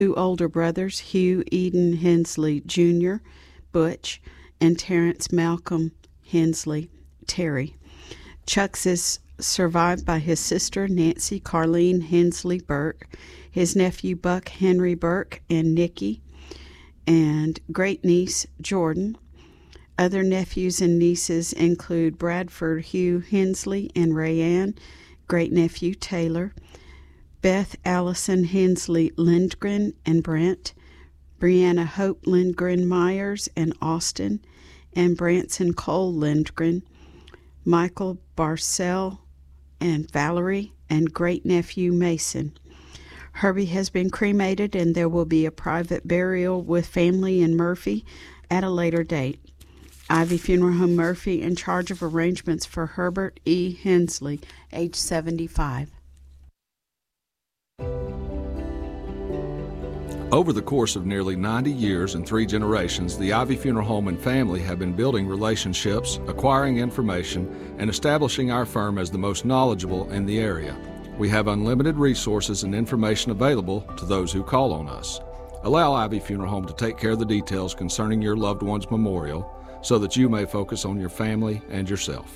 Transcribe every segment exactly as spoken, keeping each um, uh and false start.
Two older brothers, Hugh Eden Hensley Junior, Butch, and Terrence Malcolm Hensley, Terry. Chucks is survived by his sister, Nancy Carleen Hensley Burke, his nephew, Buck Henry Burke, and Nikki, and great-niece, Jordan. Other nephews and nieces include Bradford Hugh Hensley and Rayanne, great-nephew, Taylor, Beth Allison Hensley Lindgren and Brent, Brianna Hope Lindgren Myers and Austin, and Branson Cole Lindgren, Michael Barcel and Valerie, and great-nephew Mason. Herbie has been cremated, and there will be a private burial with family in Murphy at a later date. Ivy Funeral Home Murphy in charge of arrangements for Herbert E. Hensley, age seventy-five. Over the course of nearly ninety years and three generations, the Ivy Funeral Home and family have been building relationships, acquiring information, and establishing our firm as the most knowledgeable in the area. We have unlimited resources and information available to those who call on us. Allow Ivy Funeral Home to take care of the details concerning your loved one's memorial so that you may focus on your family and yourself.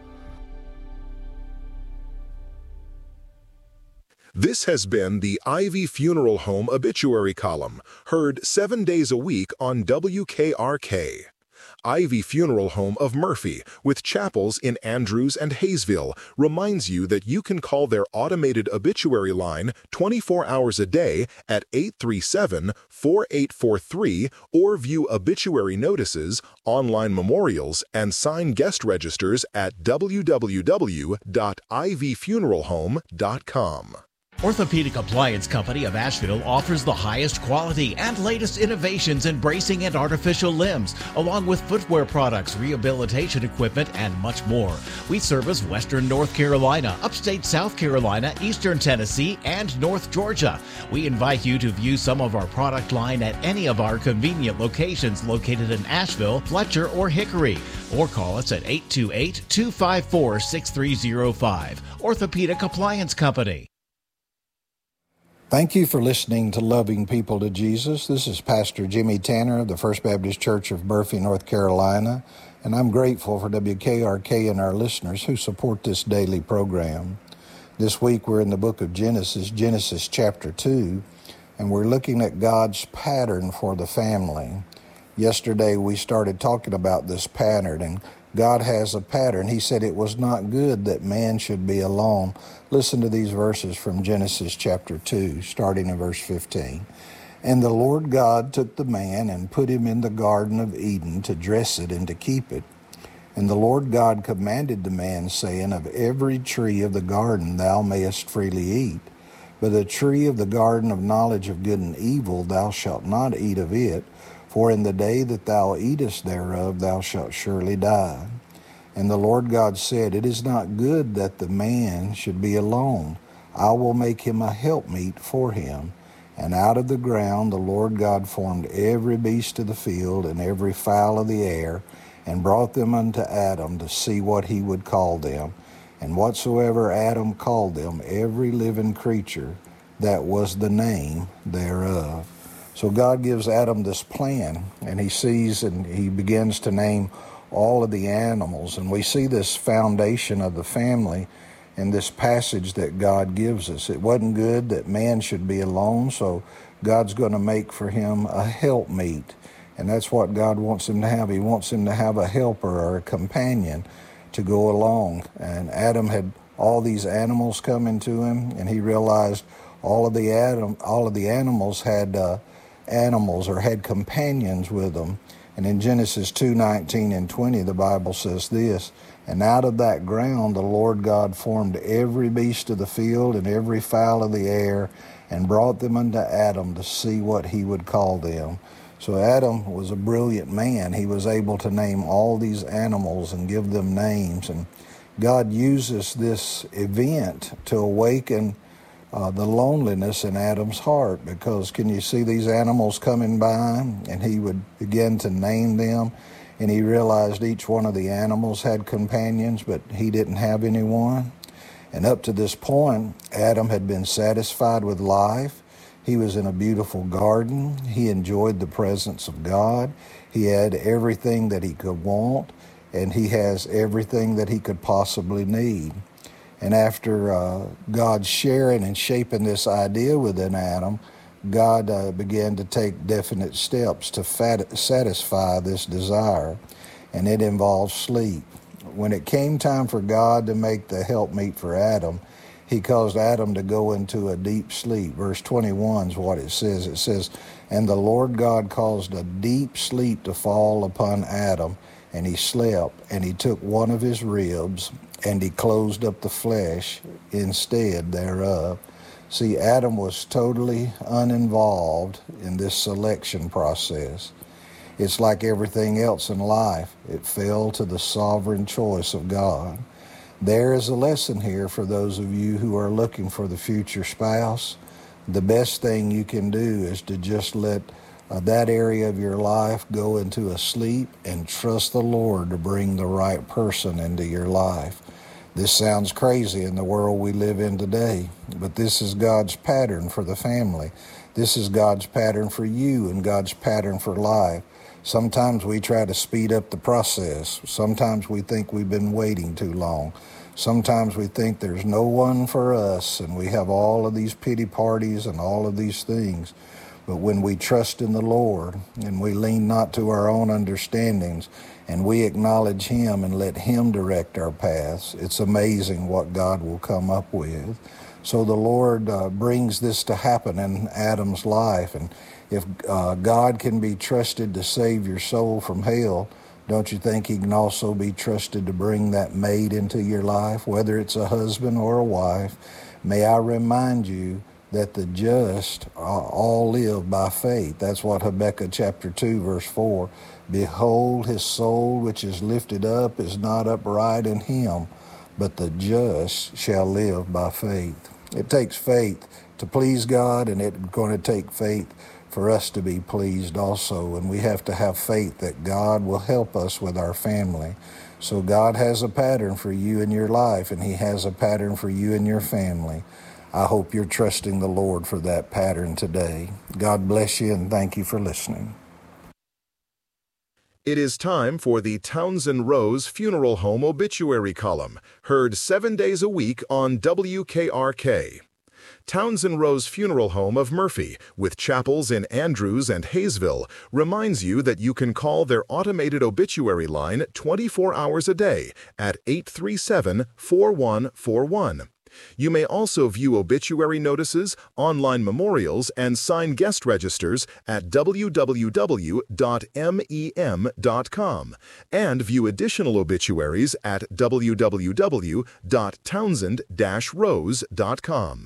This has been the Ivy Funeral Home Obituary Column, heard seven days a week on W K R K. Ivy Funeral Home of Murphy, with chapels in Andrews and Hayesville, reminds you that you can call their automated obituary line twenty-four hours a day at eight three seven, four eight four three or view obituary notices, online memorials, and sign guest registers at w w w dot ivy funeral home dot com. Orthopedic Appliance Company of Asheville offers the highest quality and latest innovations in bracing and artificial limbs, along with footwear products, rehabilitation equipment, and much more. We service Western North Carolina, upstate South Carolina, Eastern Tennessee, and North Georgia. We invite you to view some of our product line at any of our convenient locations located in Asheville, Fletcher, or Hickory, or call us at eight two eight, two five four, six three zero five. Orthopedic Appliance Company. Thank you for listening to Loving People to Jesus. This is Pastor Jimmy Tanner of the First Baptist Church of Murphy, North Carolina, and I'm grateful for W K R K and our listeners who support this daily program. This week we're in the book of Genesis, Genesis chapter two, and we're looking at God's pattern for the family. Yesterday we started talking about this pattern, and God has a pattern. He said it was not good that man should be alone. Listen to these verses from Genesis chapter two, starting in verse fifteen. And the Lord God took the man and put him in the Garden of Eden to dress it and to keep it. And the Lord God commanded the man, saying, Of every tree of the garden thou mayest freely eat, but the tree of the garden of knowledge of good and evil thou shalt not eat of it, for in the day that thou eatest thereof thou shalt surely die. And the Lord God said, It is not good that the man should be alone. I will make him a helpmeet for him. And out of the ground the Lord God formed every beast of the field and every fowl of the air, and brought them unto Adam to see what he would call them. And whatsoever Adam called them, every living creature, that was the name thereof. So God gives Adam this plan, and he sees and he begins to name all of the animals. And we see this foundation of the family in this passage that God gives us. It wasn't good that man should be alone, so God's going to make for him a helpmeet. And that's what God wants him to have. He wants him to have a helper or a companion to go along. And Adam had all these animals coming to him, and he realized all of the Adam, all of the animals had uh, animals or had companions with them. And in Genesis two, nineteen and twenty, the Bible says this, And out of that ground the Lord God formed every beast of the field and every fowl of the air, and brought them unto Adam to see what he would call them. So Adam was a brilliant man. He was able to name all these animals and give them names. And God uses this event to awaken Uh, the loneliness in Adam's heart, because can you see these animals coming by? And he would begin to name them, and he realized each one of the animals had companions, but he didn't have anyone. And up to this point, Adam had been satisfied with life. He was in a beautiful garden. He enjoyed the presence of God. He had everything that he could want, and he has everything that he could possibly need. And after uh, God sharing and shaping this idea within Adam, God uh, began to take definite steps to fat- satisfy this desire, and it involves sleep. When it came time for God to make the helpmeet for Adam, he caused Adam to go into a deep sleep. Verse twenty-one is what it says. It says, "And the Lord God caused a deep sleep to fall upon Adam, and he slept, and he took one of his ribs, and he closed up the flesh instead thereof." See, Adam was totally uninvolved in this selection process. It's like everything else in life. It fell to the sovereign choice of God. There is a lesson here for those of you who are looking for the future spouse. The best thing you can do is to just let uh, that area of your life go into a sleep and trust the Lord to bring the right person into your life. This sounds crazy in the world we live in today, but this is God's pattern for the family. This is God's pattern for you and God's pattern for life. Sometimes we try to speed up the process. Sometimes we think we've been waiting too long. Sometimes we think there's no one for us, and we have all of these pity parties and all of these things. But when we trust in the Lord and we lean not to our own understandings and we acknowledge Him and let Him direct our paths, it's amazing what God will come up with. So the Lord uh, brings this to happen in Adam's life. And if uh, God can be trusted to save your soul from hell, don't you think He can also be trusted to bring that mate into your life, whether it's a husband or a wife? May I remind you that the just all live by faith. That's what Habakkuk chapter two, verse four. "Behold, his soul which is lifted up is not upright in him, but the just shall live by faith." It takes faith to please God, and it's going to take faith for us to be pleased also. And we have to have faith that God will help us with our family. So God has a pattern for you in your life, and He has a pattern for you and your family. I hope you're trusting the Lord for that pattern today. God bless you, and thank you for listening. It is time for the Townsend Rose Funeral Home Obituary Column, heard seven days a week on W K R K. Townsend Rose Funeral Home of Murphy, with chapels in Andrews and Hayesville, reminds you that you can call their automated obituary line twenty-four hours a day at eight three seven, four one four one. You may also view obituary notices, online memorials, and sign guest registers at w w w dot mem dot com and view additional obituaries at w w w dot townsend dash rose dot com.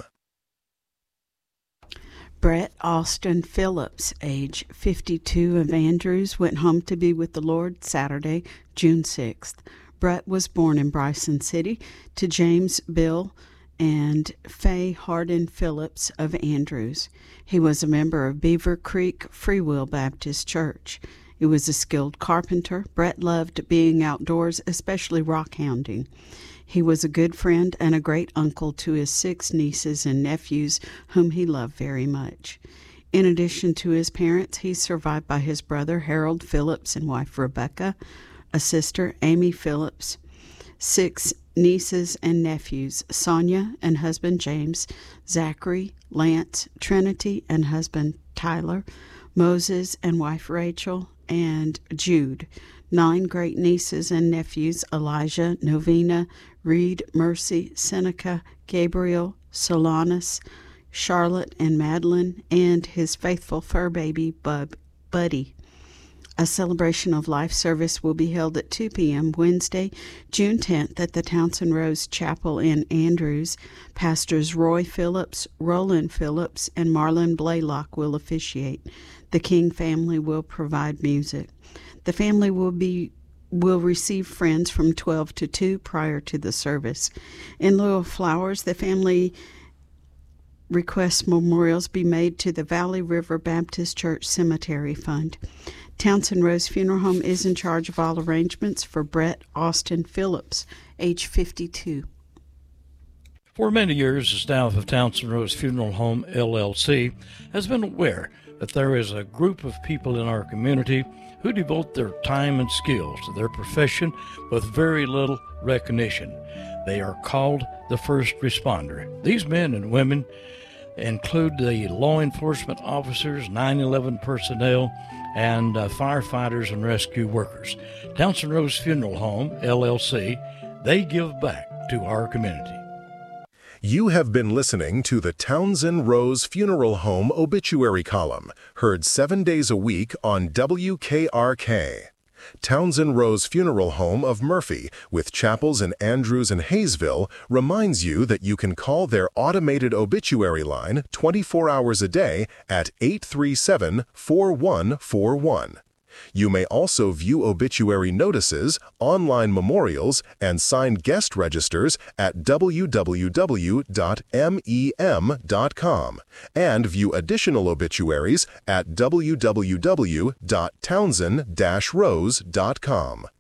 Brett Austin Phillips, age fifty-two, of Andrews, went home to be with the Lord Saturday, June sixth. Brett was born in Bryson City to James Bill and Faye Hardin Phillips of Andrews. He was a member of Beaver Creek Free Will Baptist Church. He was a skilled carpenter. Brett loved being outdoors, especially rock hounding. He was a good friend and a great uncle to his six nieces and nephews, whom he loved very much. In addition to his parents, he's survived by his brother Harold Phillips and wife Rebecca, a sister Amy Phillips, six nieces and nephews, Sonia and husband James, Zachary, Lance, Trinity and husband Tyler, Moses and wife Rachel, and Jude. Nine great nieces and nephews, Elijah, Novena, Reed, Mercy, Seneca, Gabriel, Solanus, Charlotte and Madeline, and his faithful fur baby, Bub, Buddy. A celebration of life service will be held at two p.m. Wednesday, June tenth at the Townsend Rose Chapel in Andrews. Pastors Roy Phillips, Roland Phillips, and Marlon Blaylock will officiate. The King family will provide music. The family will be will receive friends from twelve to two prior to the service. In lieu of flowers, the family requests memorials be made to the Valley River Baptist Church Cemetery Fund. Townsend Rose Funeral Home is in charge of all arrangements for Brett Austin Phillips, age fifty-two. For many years, the staff of Townsend Rose Funeral Home, L L C, has been aware that there is a group of people in our community who devote their time and skills to their profession with very little recognition. They are called the first responder. These men and women include the law enforcement officers, nine eleven personnel, and uh, firefighters and rescue workers. Townsend Rose Funeral Home, L L C, they give back to our community. You have been listening to the Townsend Rose Funeral Home Obituary Column, heard seven days a week on W K R K. Townsend Rose Funeral Home of Murphy, with chapels in Andrews and Hayesville, reminds you that you can call their automated obituary line twenty-four hours a day at eight three seven, four one four one. You may also view obituary notices, online memorials, and signed guest registers at w w w dot mem dot com and view additional obituaries at w w w dot townsend dash rose dot com.